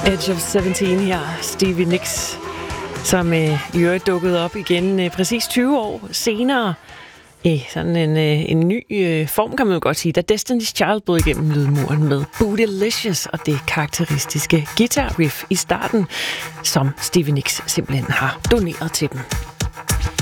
Edge of 17 her, Stevie Nicks, som i øvrigt dukkede op igen præcis 20 år senere i sådan en ny form, kan man jo godt sige, da Destiny's Child brød igennem lydmuren med Bootylicious og det karakteristiske guitar riff i starten, som Stevie Nicks simpelthen har doneret til dem.